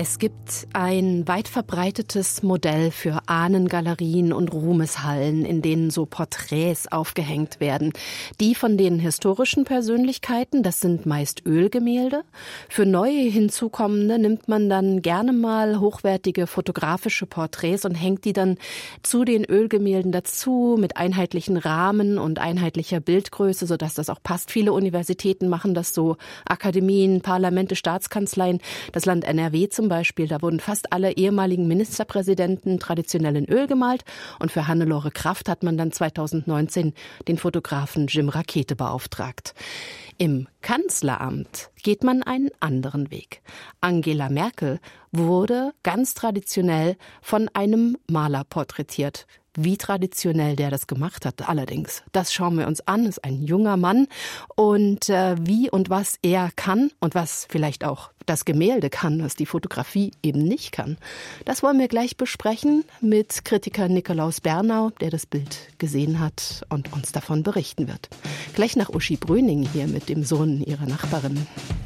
Es gibt ein weit verbreitetes Modell für Ahnengalerien und Ruhmeshallen, in denen so Porträts aufgehängt werden. Die von den historischen Persönlichkeiten, das sind meist Ölgemälde. Für neue Hinzukommende nimmt man dann gerne mal hochwertige fotografische Porträts und hängt die dann zu den Ölgemälden dazu mit einheitlichen Rahmen und einheitlicher Bildgröße, sodass das auch passt. Viele Universitäten machen das so, Akademien, Parlamente, Staatskanzleien. Das Land NRW zum Beispiel, da wurden fast alle ehemaligen Ministerpräsidenten traditionell in Öl gemalt. Und für Hannelore Kraft hat man dann 2019 den Fotografen Jim Rakete beauftragt. Im Kanzleramt geht man einen anderen Weg. Angela Merkel wurde ganz traditionell von einem Maler porträtiert. Wie traditionell der das gemacht hat, allerdings, das schauen wir uns an. Das ist ein junger Mann und wie und was er kann und was vielleicht auch das Gemälde kann, was die Fotografie eben nicht kann. Das wollen wir gleich besprechen mit Kritiker Nikolaus Bernau, der das Bild gesehen hat und uns davon berichten wird. Gleich nach Uschi Brüning hier mit dem Sohn ihrer Nachbarin.